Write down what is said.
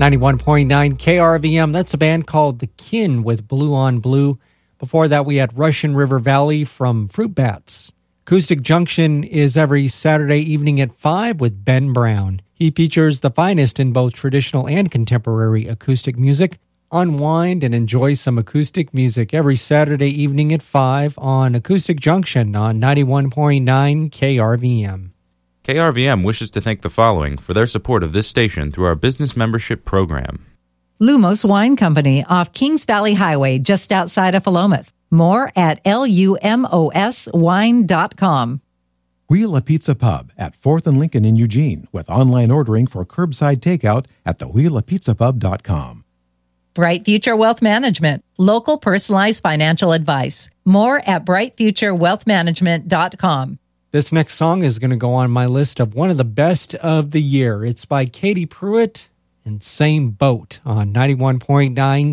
91.9 KRVM. That's a band called The Kin with Blue on Blue. Before that, we had Russian River Valley from Fruit Bats. Acoustic Junction is every Saturday evening at 5 with Ben Brown. He features the finest in both traditional and contemporary acoustic music. Unwind and enjoy some acoustic music every Saturday evening at 5 on Acoustic Junction on 91.9 KRVM. KRVM wishes to thank the following for their support of this station through our business membership program. Lumos Wine Company off Kings Valley Highway just outside of Philomath. More at lumoswine.com. Wheel Pizza Pub at 4th and Lincoln in Eugene with online ordering for curbside takeout at thewheelofpizzapub.com. Bright Future Wealth Management, local personalized financial advice. More at brightfuturewealthmanagement.com. This next song is going to go on my list of one of the best of the year. It's by Katie Pruitt and Same Boat on 91.9